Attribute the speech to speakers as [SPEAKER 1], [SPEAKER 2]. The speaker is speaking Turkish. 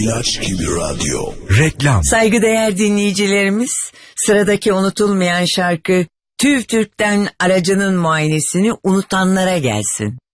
[SPEAKER 1] İlaç gibi radyo.
[SPEAKER 2] Reklam.
[SPEAKER 3] Saygıdeğer dinleyicilerimiz, sıradaki unutulmayan şarkı TÜV TÜRK'ten aracının muayenesini unutanlara gelsin.